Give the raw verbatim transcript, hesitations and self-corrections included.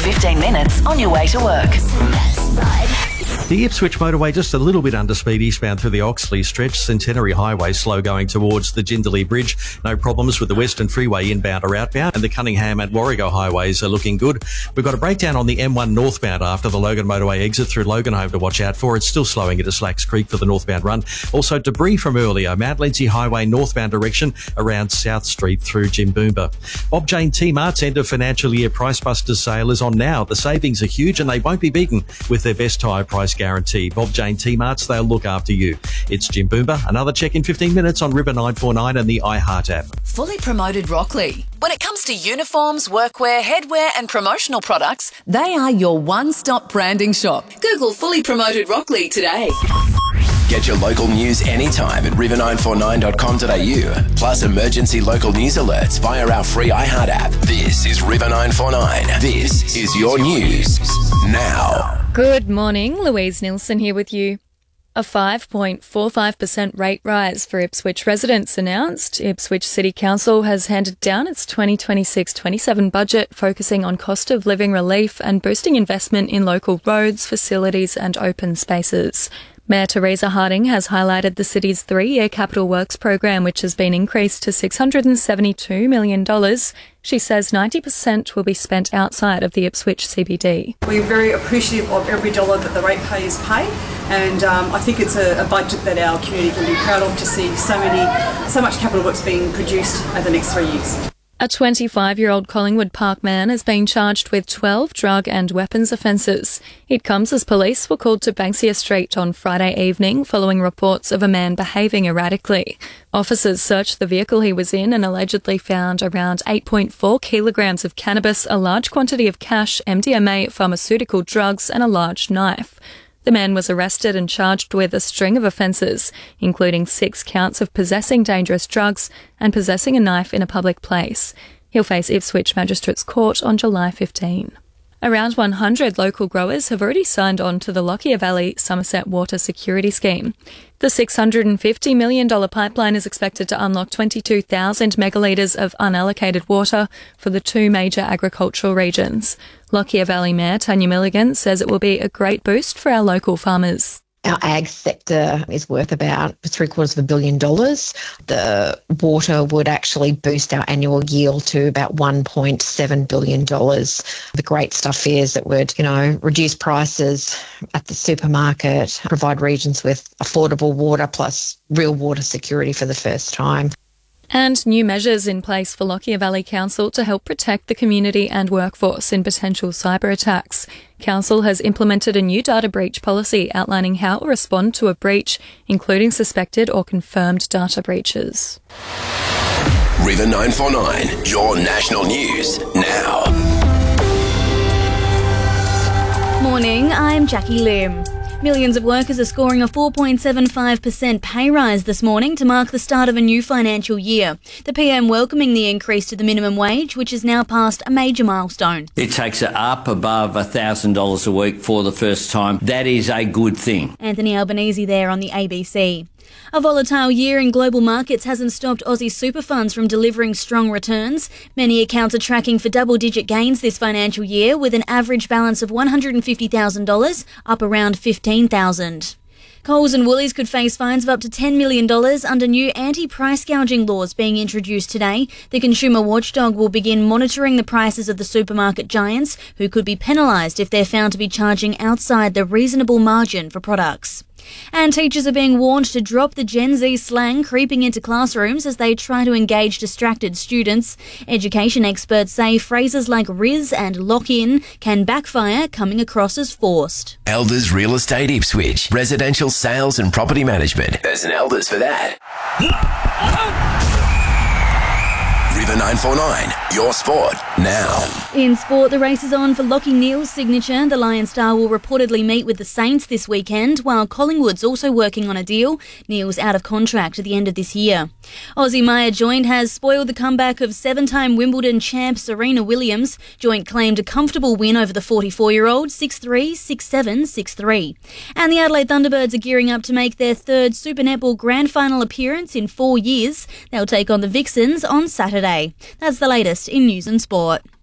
fifteen minutes on your way to work. The Ipswich motorway just a little bit under speed eastbound through the Oxley stretch. Centenary Highway slow going towards the Jindalee Bridge. No problems with the Western Freeway inbound or outbound. And the Cunningham and Warrego highways are looking good. We've got a breakdown on the M one northbound after the Logan motorway exit through Loganholme to watch out for. It's still slowing into Slacks Creek for the northbound run. Also debris from earlier. Mount Lindsay Highway northbound direction around South Street through Jimboomba. Bob Jane T-Mart's end of financial year Price Busters sale is on now. The savings are huge and they won't be beaten with their best tyre price guarantee. Bob Jane T-Marts, they'll look after you. It's Jim Boomba. Another check in fifteen minutes on River nine four nine and the iHeart app. Fully promoted Rockley. When it comes to uniforms, workwear, headwear and promotional products, they are your one-stop branding shop. Google Fully Promoted Rockley today. Get your local news anytime at river nine four nine dot com dot a u. Plus emergency local news alerts via our free iHeart app. This is River nine four nine. This is your news now. Good morning, Louise Nilsson here with you. A five point four five percent rate rise for Ipswich residents announced. Ipswich City Council has handed down its twenty twenty-six twenty-seven budget, focusing on cost of living relief and boosting investment in local roads, facilities and open spaces. Mayor Teresa Harding has highlighted the city's three-year capital works program, which has been increased to six hundred seventy-two million dollars. She says ninety percent will be spent outside of the Ipswich C B D. We're very appreciative of every dollar that the ratepayers pay, and um, I think it's a, a budget that our community can be proud of to see so many, so much capital works being produced over the next three years. A twenty-five-year-old Collingwood Park man has been charged with twelve drug and weapons offences. It comes as police were called to Banksia Street on Friday evening following reports of a man behaving erratically. Officers searched the vehicle he was in and allegedly found around eight point four kilograms of cannabis, a large quantity of cash, M D M A, pharmaceutical drugs and a large knife. The man was arrested and charged with a string of offences, including six counts of possessing dangerous drugs and possessing a knife in a public place. He'll face Ipswich Magistrates Court on July fifteenth. Around one hundred local growers have already signed on to the Lockyer Valley Somerset Water Security Scheme. The six hundred fifty million dollars pipeline is expected to unlock twenty-two thousand megalitres of unallocated water for the two major agricultural regions. Lockyer Valley Mayor Tanya Milligan says it will be a great boost for our local farmers. Our ag sector is worth about three quarters of a billion dollars. The water would actually boost our annual yield to about one point seven billion dollars. The great stuff is it would, you know, reduce prices at the supermarket, provide regions with affordable water plus real water security for the first time. And new measures in place for Lockyer Valley Council to help protect the community and workforce in potential cyber attacks. Council has implemented a new data breach policy outlining how it will respond to a breach, including suspected or confirmed data breaches. River nine four nine, your national news now. Morning, I'm Jackie Lim. Millions of workers are scoring a four point seven five percent pay rise this morning to mark the start of a new financial year. The P M welcoming the increase to the minimum wage, which has now passed a major milestone. It takes it up above one thousand dollars a week for the first time. That is a good thing. Anthony Albanese there on the A B C. A volatile year in global markets hasn't stopped Aussie super funds from delivering strong returns. Many accounts are tracking for double-digit gains this financial year, with an average balance of one hundred fifty thousand dollars, up around fifteen thousand dollars. Coles and Woolies could face fines of up to ten million dollars under new anti-price gouging laws being introduced today. The consumer watchdog will begin monitoring the prices of the supermarket giants, who could be penalised if they're found to be charging outside the reasonable margin for products. And teachers are being warned to drop the Gen Z slang creeping into classrooms as they try to engage distracted students. Education experts say phrases like riz and lock in can backfire, coming across as forced. Elders Real Estate Ipswich. Residential sales and property management. There's an Elders for that. River nine four nine, your sport now. In sport, the race is on for Lachie Neale's signature. The Lion Star will reportedly meet with the Saints this weekend, while Collingwood's also working on a deal. Neale's out of contract at the end of this year. Aussie Maya Joint has spoiled the comeback of seven-time Wimbledon champ Serena Williams. Joint claimed a comfortable win over the forty-four-year-old, six three, six seven, six three. And the Adelaide Thunderbirds are gearing up to make their third Super Netball Grand Final appearance in four years. They'll take on the Vixens on Saturday. That's the latest in news and sport.